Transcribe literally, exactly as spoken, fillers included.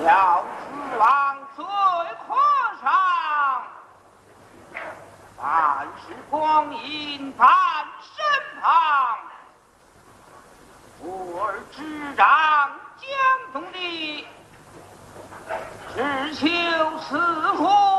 了子王罪可上，凡是光阴凡身旁，吾儿执掌江东的，只求此福。